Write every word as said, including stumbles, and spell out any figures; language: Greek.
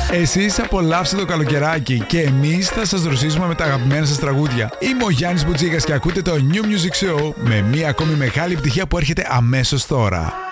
Εσείς απολαύστε το καλοκαιράκι και εμείς θα σας δροσίσουμε με τα αγαπημένα σας τραγούδια. Είμαι ο Γιάννης Μπουτζίγας και ακούτε το New Music Show με μία ακόμη μεγάλη επιτυχία που έρχεται αμέσως τώρα.